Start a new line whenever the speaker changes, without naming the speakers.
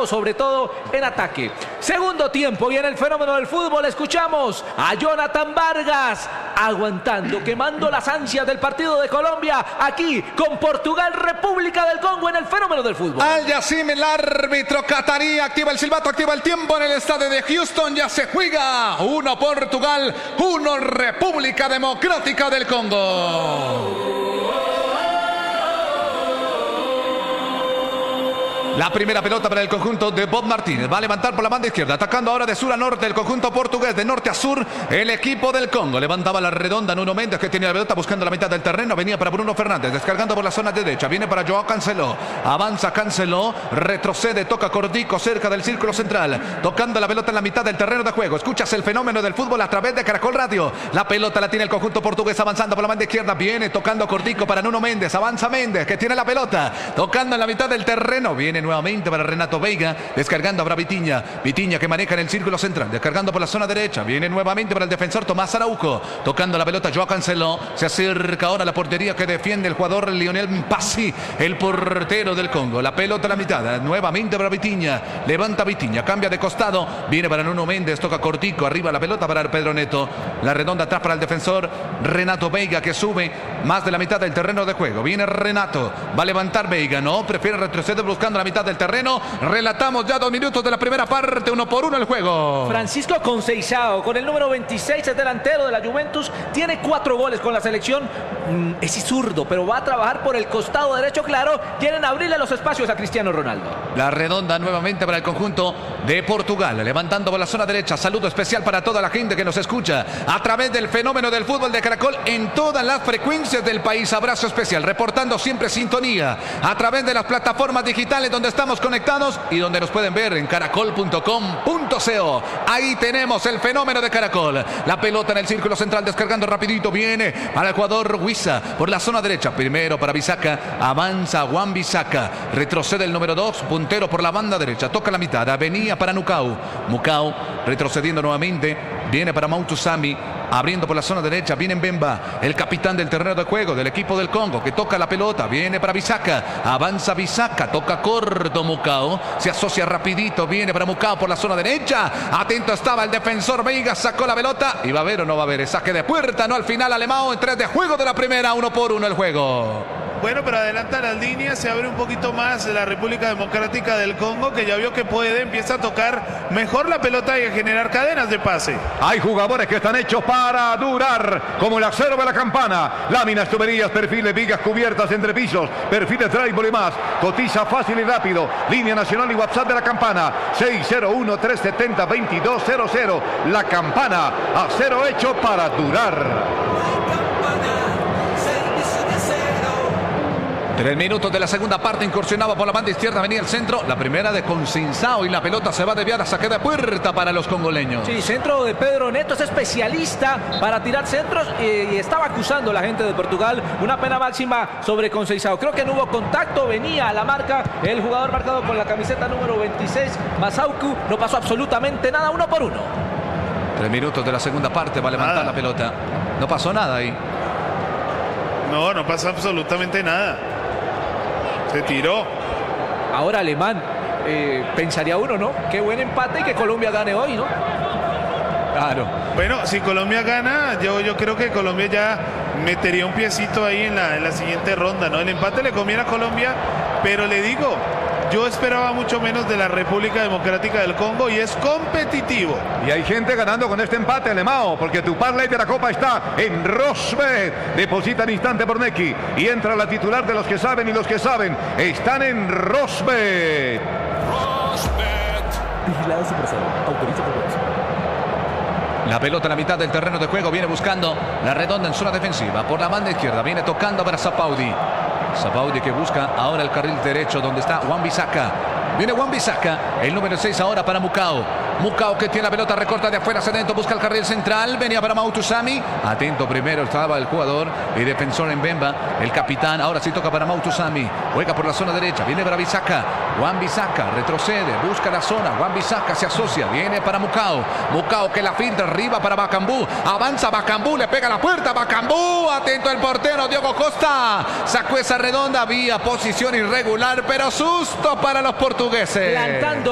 organizado, sobre todo en ataque. Segundo tiempo y en el fenómeno del fútbol escuchamos a Jonathan Vargas aguantando, quemando las ansias del partido de Colombia aquí con Portugal, República del Congo en el fenómeno del fútbol.
Al Yacim, el árbitro catarí, activa el silbato, activa el tiempo en el estadio de Houston. Ya se juega 1 Portugal, 1 República Democrática del Congo. La primera pelota para el conjunto de Bob Martínez. Va a levantar por la banda izquierda. Atacando ahora de sur a norte el conjunto portugués. De norte a sur el equipo del Congo. Levantaba la redonda Nuno Méndez, que tenía la pelota buscando la mitad del terreno. Venía para Bruno Fernández. Descargando por la zona derecha. Viene para Joao Cancelo. Avanza Cancelo. Retrocede. Toca Cortico cerca del círculo central. Tocando la pelota en la mitad del terreno de juego. Escuchas el fenómeno del fútbol a través de Caracol Radio. La pelota la tiene el conjunto portugués avanzando por la banda izquierda. Viene tocando Cortico para Nuno Méndez. Avanza Méndez, que tiene la pelota. Tocando en la mitad del terreno. Viene nuevamente para Renato Veiga, descargando ahora Vitinha, que maneja en el círculo central, descargando por la zona derecha, viene nuevamente para el defensor Tomás Araujo, tocando la pelota Joao Cancelo, se acerca ahora a la portería que defiende el jugador Lionel Mpassi, el portero del Congo, la pelota a la mitad, nuevamente para Vitinha, levanta Vitinha, cambia de costado, viene para Nuno Méndez, toca Cortico, arriba la pelota para Pedro Neto, la redonda atrás para el defensor Renato Veiga, que sube más de la mitad del terreno de juego, viene Renato, va a levantar Veiga, no, prefiere retroceder buscando la mitad del terreno. Relatamos ya 2 minutos de la primera parte, 1-1 el juego.
Francisco Conceição, con el número 26, es delantero de la Juventus, tiene 4 goles con la selección. Es zurdo, pero va a trabajar por el costado derecho, claro. Quieren abrirle los espacios a Cristiano Ronaldo.
La redonda nuevamente para el conjunto de Portugal, levantando por la zona derecha. Saludo especial para toda la gente que nos escucha a través del fenómeno del fútbol de Caracol en todas las frecuencias del país. Abrazo especial, reportando siempre sintonía a través de las plataformas digitales donde estamos conectados y donde nos pueden ver en caracol.com.co. Ahí tenemos el fenómeno de Caracol. La pelota en el círculo central, descargando rapidito, viene para el jugador Huiza por la zona derecha, primero para Bisaca, avanza Juan Bisaca, retrocede el número 2, puntero por la banda derecha, toca la mitad, venía para Mukau, retrocediendo nuevamente, viene para Mautusami, abriendo por la zona derecha, viene Mbemba, el capitán del terreno de juego del equipo del Congo, que toca la pelota, viene para Bisaca, avanza Bisaca, toca corto Mukau, se asocia rapidito, viene para Mukau por la zona derecha, atento estaba el defensor Veiga, sacó la pelota, y va a haber o no va a haber, el saque de puerta, no al final Alemão, en 3 de juego de la primera, 1-1 el juego.
Bueno, pero adelanta las líneas, se abre un poquito más la República Democrática del Congo, que ya vio que puede, empieza a tocar mejor la pelota y a generar cadenas de pase.
Hay jugadores que están hechos para durar, como el acero de la Campana, láminas, tuberías, perfiles, vigas cubiertas, entrepisos, perfiles, drywall y más. Cotiza fácil y rápido. Línea nacional y WhatsApp de la Campana, 601-370-2200. La Campana, acero hecho para durar.
3 minutos de la segunda parte, incursionaba por la banda izquierda, venía el centro, la primera de Conceição y la pelota se va a desviar a saque de puerta para los congoleños.
Sí, centro de Pedro Neto, es especialista para tirar centros y estaba acusando la gente de Portugal una pena máxima sobre Conceição. Creo que no hubo contacto, venía a la marca el jugador marcado con la camiseta número 26, Masauku, no pasó absolutamente nada, 1-1.
3 minutos de la segunda parte, va a levantar la pelota, no pasó nada ahí.
No pasa absolutamente nada. Se tiró.
Ahora Alemán, pensaría uno, ¿no? Qué buen empate y que Colombia gane hoy, ¿no?
Claro.
Bueno, si Colombia gana, yo creo que Colombia ya metería un piecito ahí en la siguiente ronda, ¿no? El empate le conviene a Colombia, pero le digo, yo esperaba mucho menos de la República Democrática del Congo y es competitivo.
Y hay gente ganando con este empate, Alemão, porque tu parlay de la Copa está en Rosbet. Deposita al instante por Neki y entra la titular de los que saben y los que saben. Están en Rosbet.
Vigilado Supersano, autoriza por eso.
La pelota en la mitad del terreno de juego, viene buscando la redonda en zona defensiva, por la banda izquierda, viene tocando para Sapaudi que busca ahora el carril derecho donde está Juan Bisaca. Viene Juan Bisaca, el número 6 ahora para Mukau que tiene la pelota, recorta de afuera hacia adentro, busca el carril central, venía para Mautusami, atento primero estaba el jugador y defensor Mbemba, el capitán, ahora sí toca para Mautusami, juega por la zona derecha, viene para Bisaca, Juan Bisaca retrocede, busca la zona, Juan Bisaca se asocia, viene para Mukau que la filtra, arriba para Bacambú, avanza Bacambú, le pega la puerta, Bacambú, atento el portero Diogo Costa, sacó esa redonda, había posición irregular, pero susto para los portugueses.
Plantando